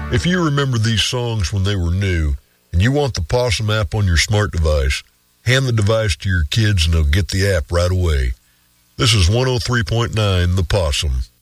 If you remember these songs when they were new and you want the Possum app on your smart device, hand the device to your kids and they'll get the app right away. This is 103.9 The Possum.